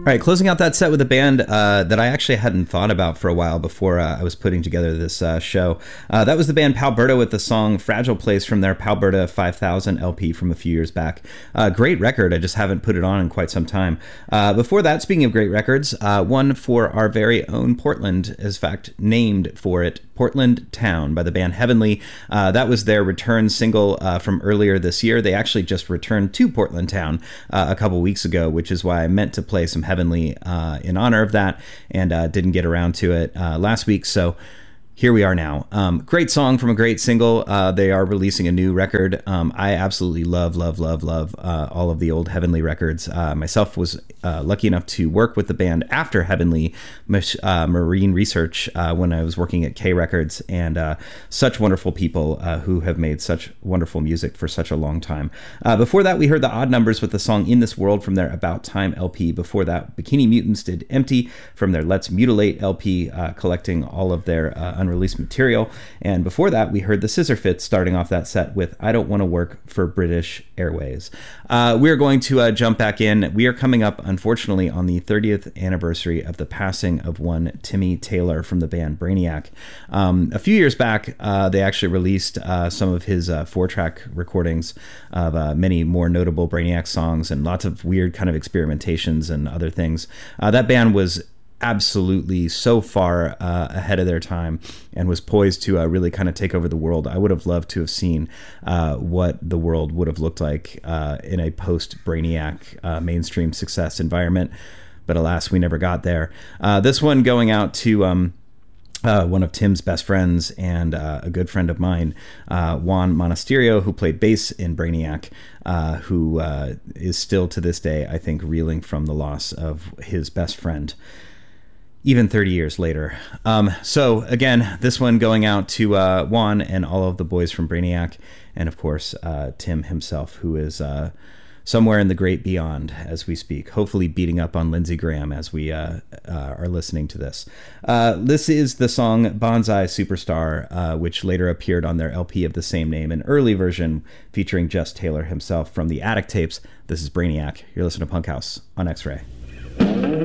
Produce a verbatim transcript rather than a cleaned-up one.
All right, closing out that set with a band uh, that I actually hadn't thought about for a while before uh, I was putting together this uh, show. Uh, that was the band Palberta with the song Fragile Place from their Palberta five thousand L P from a few years back. Uh, great record, I just haven't put it on in quite some time. Uh, before that, speaking of great records, uh, one for our very own Portland, is in fact named for it, Portland Town by the band Heavenly. Uh, that was their return single uh, from earlier this year. They actually just returned to Portland Town uh, a couple weeks ago, which is why I meant to play some Heavenly uh, in honor of that, and uh, didn't get around to it uh, last week. So here we are now. Um, great song from a great single. Uh, they are releasing a new record. Um, I absolutely love, love, love, love uh, all of the old Heavenly records. Uh, myself was uh, lucky enough to work with the band after Heavenly uh, Marine Research uh, when I was working at K Records, and uh, such wonderful people uh, who have made such wonderful music for such a long time. Uh, before that, we heard the Odd Numbers with the song In This World from their About Time L P. Before that, Bikini Mutants did Empty from their Let's Mutilate L P, uh, collecting all of their uh, unreleased material. And before that, we heard the Scissorfits starting off that set with I Don't Want to Work for British Airways. Uh, we're going to uh, jump back in. We are coming up, unfortunately, on the thirtieth anniversary of the passing of one Timmy Taylor from the band Brainiac. Um, a few years back, uh, they actually released uh, some of his uh, four-track recordings of uh, many more notable Brainiac songs and lots of weird kind of experimentations and other things. Uh, that band was absolutely so far uh, ahead of their time and was poised to uh, really kind of take over the world. I would have loved to have seen uh, what the world would have looked like uh, in a post-Brainiac uh, mainstream success environment, but alas, we never got there. Uh, this one going out to um, Uh, one of Tim's best friends and uh, a good friend of mine, uh, Juan Monasterio, who played bass in Brainiac, uh, who uh, is still to this day, I think, reeling from the loss of his best friend, even thirty years later. Um, so again, this one going out to uh, Juan and all of the boys from Brainiac, and of course, uh, Tim himself, who is uh, somewhere in the great beyond as we speak, hopefully beating up on Lindsey Graham as we uh, uh, are listening to this. Uh, this is the song Bonsai Superstar, uh, which later appeared on their L P of the same name, an early version featuring Jess Taylor himself from the Attic tapes. This is Brainiac. You're listening to Punk House on X-Ray.